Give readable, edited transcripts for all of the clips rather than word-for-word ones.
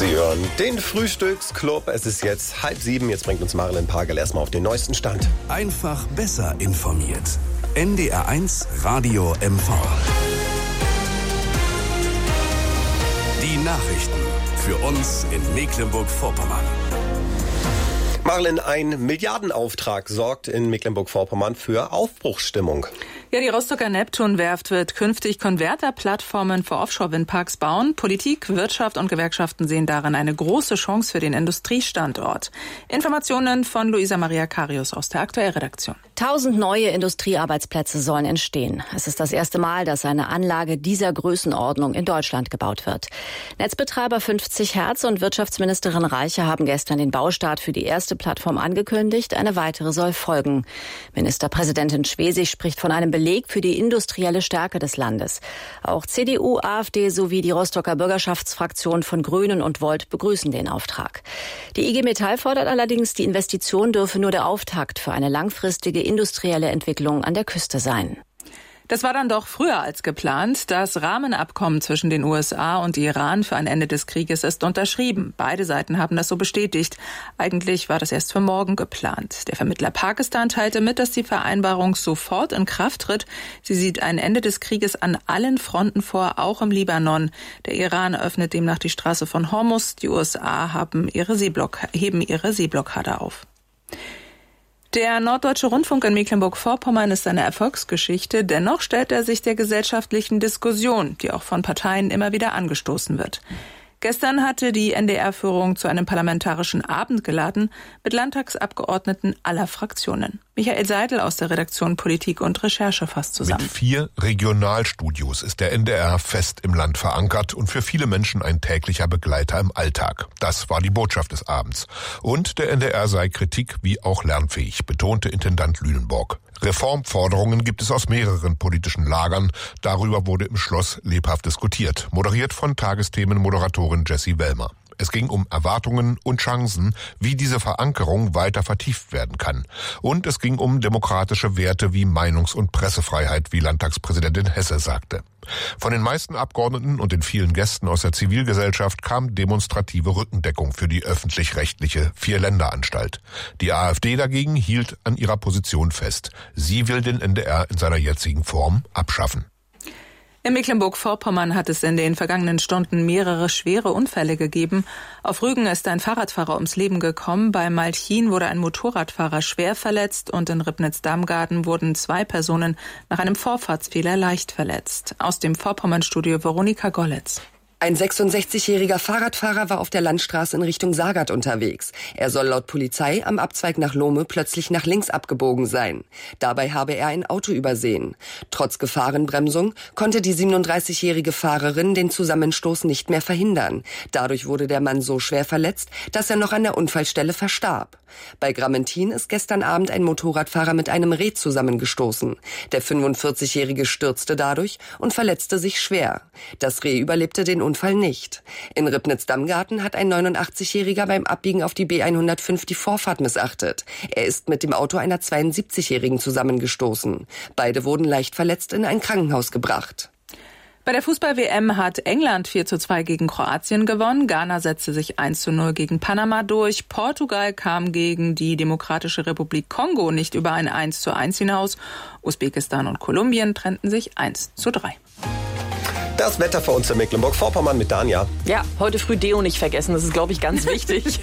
Sie hören den Frühstücksclub. Es ist jetzt 6:30. Jetzt bringt uns Marilyn Pagel erstmal auf den neuesten Stand. Einfach besser informiert. NDR1 Radio MV. Die Nachrichten für uns in Mecklenburg-Vorpommern. Marilyn, ein Milliardenauftrag sorgt in Mecklenburg-Vorpommern für Aufbruchsstimmung. Ja, die Rostocker Neptunwerft wird künftig Konverterplattformen für Offshore-Windparks bauen. Politik, Wirtschaft und Gewerkschaften sehen darin eine große Chance für den Industriestandort. Informationen von Luisa Maria Karius aus der Aktuellredaktion. 1000 neue Industriearbeitsplätze sollen entstehen. Es ist das erste Mal, dass eine Anlage dieser Größenordnung in Deutschland gebaut wird. Netzbetreiber 50 Hertz und Wirtschaftsministerin Reiche haben gestern den Baustart für die erste Plattform angekündigt. Eine weitere soll folgen. Ministerpräsidentin Schwesig spricht von einem Beleg für die industrielle Stärke des Landes. Auch CDU, AfD sowie die Rostocker Bürgerschaftsfraktion von Grünen und Volt begrüßen den Auftrag. Die IG Metall fordert allerdings, die Investition dürfe nur der Auftakt für eine langfristige industrielle Entwicklung an der Küste sein. Das war dann doch früher als geplant. Das Rahmenabkommen zwischen den USA und Iran für ein Ende des Krieges ist unterschrieben. Beide Seiten haben das so bestätigt. Eigentlich war das erst für morgen geplant. Der Vermittler Pakistan teilte mit, dass die Vereinbarung sofort in Kraft tritt. Sie sieht ein Ende des Krieges an allen Fronten vor, auch im Libanon. Der Iran öffnet demnach die Straße von Hormuz. Die USA heben ihre Seeblockade auf. Der Norddeutsche Rundfunk in Mecklenburg-Vorpommern ist eine Erfolgsgeschichte. Dennoch stellt er sich der gesellschaftlichen Diskussion, die auch von Parteien immer wieder angestoßen wird. Gestern hatte die NDR-Führung zu einem parlamentarischen Abend geladen mit Landtagsabgeordneten aller Fraktionen. Michael Seidel aus der Redaktion Politik und Recherche fasst zusammen. Mit 4 Regionalstudios ist der NDR fest im Land verankert und für viele Menschen ein täglicher Begleiter im Alltag. Das war die Botschaft des Abends. Und der NDR sei kritik- wie auch lernfähig, betonte Intendant Lünenborg. Reformforderungen gibt es aus mehreren politischen Lagern. Darüber wurde im Schloss lebhaft diskutiert. Moderiert von Tagesthemenmoderatorin Jessie Wellmer. Es ging um Erwartungen und Chancen, wie diese Verankerung weiter vertieft werden kann. Und es ging um demokratische Werte wie Meinungs- und Pressefreiheit, wie Landtagspräsidentin Hesse sagte. Von den meisten Abgeordneten und den vielen Gästen aus der Zivilgesellschaft kam demonstrative Rückendeckung für die öffentlich-rechtliche Vierländeranstalt. Die AfD dagegen hielt an ihrer Position fest. Sie will den NDR in seiner jetzigen Form abschaffen. In Mecklenburg-Vorpommern hat es in den vergangenen Stunden mehrere schwere Unfälle gegeben. Auf Rügen ist ein Fahrradfahrer ums Leben gekommen, bei Malchin wurde ein Motorradfahrer schwer verletzt und in Ribnitz-Damgarten wurden 2 Personen nach einem Vorfahrtsfehler leicht verletzt. Aus dem Vorpommern-Studio Veronika Gollitz. Ein 66-jähriger Fahrradfahrer war auf der Landstraße in Richtung Sagard unterwegs. Er soll laut Polizei am Abzweig nach Lohme plötzlich nach links abgebogen sein. Dabei habe er ein Auto übersehen. Trotz Gefahrenbremsung konnte die 37-jährige Fahrerin den Zusammenstoß nicht mehr verhindern. Dadurch wurde der Mann so schwer verletzt, dass er noch an der Unfallstelle verstarb. Bei Gramentin ist gestern Abend ein Motorradfahrer mit einem Reh zusammengestoßen. Der 45-jährige stürzte dadurch und verletzte sich schwer. Das Reh überlebte den Unfall nicht. In Ribnitz-Damgarten hat ein 89-jähriger beim Abbiegen auf die B105 die Vorfahrt missachtet. Er ist mit dem Auto einer 72-jährigen zusammengestoßen. Beide wurden leicht verletzt in ein Krankenhaus gebracht. Bei der Fußball-WM hat England 4:2 gegen Kroatien gewonnen. Ghana setzte sich 1:0 gegen Panama durch. Portugal kam gegen die Demokratische Republik Kongo nicht über ein 1:1 hinaus. Usbekistan und Kolumbien trennten sich 1:3. Das Wetter für uns in Mecklenburg-Vorpommern mit Danja. Ja, heute früh Deo nicht vergessen, das ist, glaube ich, ganz wichtig.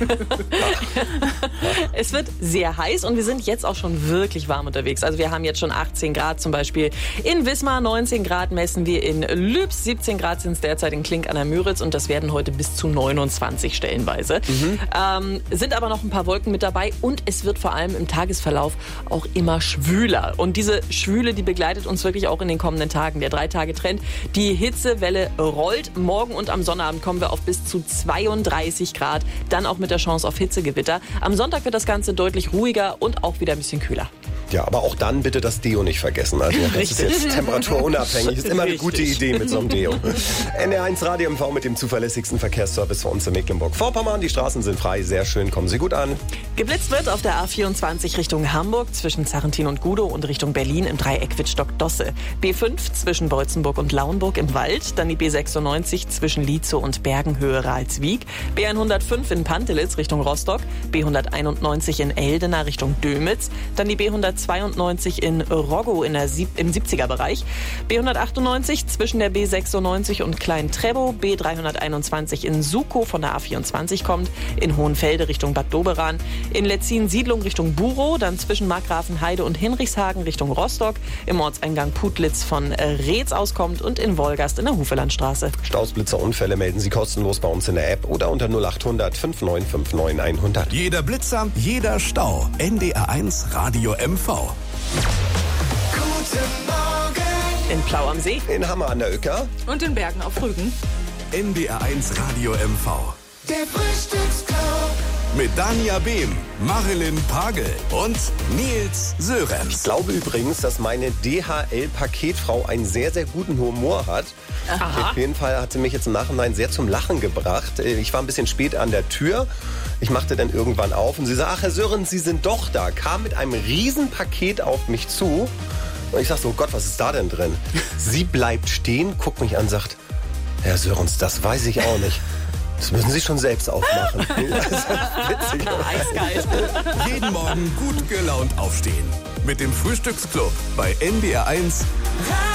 Es wird sehr heiß und wir sind jetzt auch schon wirklich warm unterwegs. Also wir haben jetzt schon 18 Grad zum Beispiel in Wismar, 19 Grad messen wir in Lübs, 17 Grad sind es derzeit in Klink an der Müritz und das werden heute bis zu 29 stellenweise. Sind aber noch ein paar Wolken mit dabei und es wird vor allem im Tagesverlauf auch immer schwüler. Und diese Schwüle, die begleitet uns wirklich auch in den kommenden Tagen. Der 3-Tage-Trend, die Hitzewelle rollt. Morgen und am Sonnabend kommen wir auf bis zu 32 Grad. Dann auch mit der Chance auf Hitzegewitter. Am Sonntag wird das Ganze deutlich ruhiger und auch wieder ein bisschen kühler. Ja, aber auch dann bitte das Deo nicht vergessen. Also das ist jetzt temperaturunabhängig. Ist immer eine gute Idee mit so einem Deo. NDR1 Radio MV mit dem zuverlässigsten Verkehrsservice für uns in Mecklenburg-Vorpommern. Die Straßen sind frei, sehr schön, kommen Sie gut an. Geblitzt wird auf der A24 Richtung Hamburg zwischen Zarrentin und Gudow und Richtung Berlin im Dreieck Wittstock-Dosse. B5 zwischen Beutzenburg und Lauenburg im Wald. Dann die B96 zwischen Lietzow und Bergenhöhe-Ralswiek. B105 in Pantelitz Richtung Rostock. B191 in Eldena Richtung Dömitz. Dann die B192 in Roggow im 70er-Bereich. B198 zwischen der B96 und Klein-Trebow. B321 in Sukow von der A24 kommt. In Hohenfelde Richtung Bad Doberan. In Letzin-Siedlung Richtung Burow. Dann zwischen Markgrafenheide und Hinrichshagen Richtung Rostock. Im Ortseingang Putlitz von Reetz auskommt. Und in Wolgast in der Hufelandstraße. Staus, Blitzer, Unfälle melden Sie kostenlos bei uns in der App oder unter 0800 5959 100. Jeder Blitzer, jeder Stau. NDR1 Radio MV. In Plau am See. In Hammer an der Öcker. Und in Bergen auf Rügen. NDR1 Radio MV. Der Frühstücksclub. Mit Dania Behm, Marilyn Pagel und Nils Sörensen. Ich glaube übrigens, dass meine DHL-Paketfrau einen sehr, sehr guten Humor hat. Aha. Auf jeden Fall hat sie mich jetzt im Nachhinein sehr zum Lachen gebracht. Ich war ein bisschen spät an der Tür. Ich machte dann irgendwann auf und sie sagt, ach Herr Sörensen, Sie sind doch da. Kam mit einem riesen Paket auf mich zu. Und ich sag so, oh Gott, was ist da denn drin? Sie bleibt stehen, guckt mich an und sagt, Herr Sörensen, das weiß ich auch nicht. Das müssen Sie schon selbst aufmachen. Das ist witzig. Eiskalt. Jeden Morgen gut gelaunt aufstehen. Mit dem Frühstücksclub bei NDR1